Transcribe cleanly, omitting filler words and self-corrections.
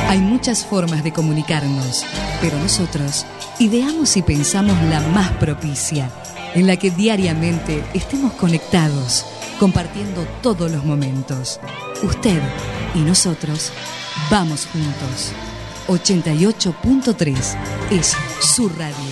Hay muchas formas de comunicarnos, pero nosotros ideamos y pensamos la más propicia, en la que diariamente estemos conectados, compartiendo todos los momentos. Usted y nosotros vamos juntos. 88.3 es su radio.